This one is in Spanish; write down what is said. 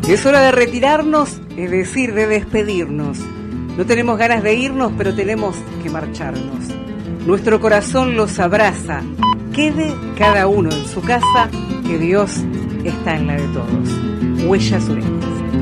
Es hora de retirarnos, es decir, de despedirnos. No tenemos ganas de irnos, pero tenemos que marcharnos. Nuestro corazón los abraza. Quede cada uno en su casa, que Dios está en la de todos. Huellas Sureñas.